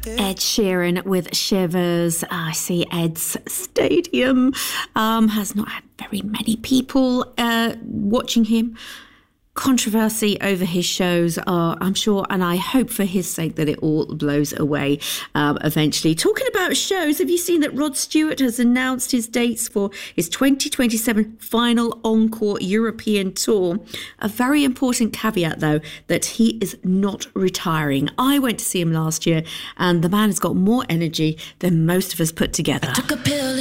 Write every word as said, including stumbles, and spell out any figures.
Ed Sheeran with Shivers. I see Ed's stadium um, has not had very many people uh, watching him. Controversy over his shows are, I'm sure, and I hope for his sake that it all blows away um, eventually. Talking about shows, have you seen that Rod Stewart has announced his dates for his twenty twenty-seven final Encore European tour? A very important caveat, though, that he is not retiring. I went to see him last year, and the man has got more energy than most of us put together. I took a pill